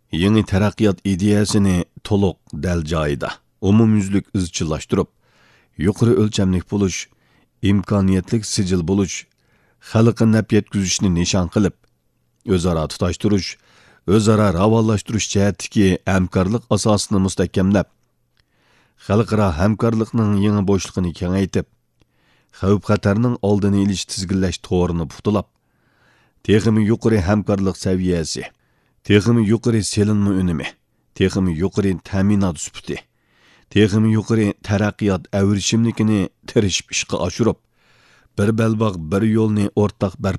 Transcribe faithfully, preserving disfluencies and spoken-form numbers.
Yeni taraqqiyot ideyasini to'liq dal joyida, umumyuzlik izchillashtirib, yuqori o'lchamlik bo'lish, imkoniyatlik sijil bo'lish, xalqqa naf yetkazishni nishon qilib, o'zaro tutashtirish, o'zaro ravollaштirish jihatdagi hamkorlik asosini mustahkamlab, xalqaro hamkorlikning yangi bo'shlig'ini kengaytib, xavf-xatarning oldini olish tizginlash to'g'rini puxtalab, texmi yuqori hamkorlik saviyasi, texmi yuqori selinma unumi, texmi yuqori ta'minot sifati, texmi yuqori taraqqiyot avrishimlikini tirishib ishga oshirib, bir belbog' bir yo'lni o'rtaq barpo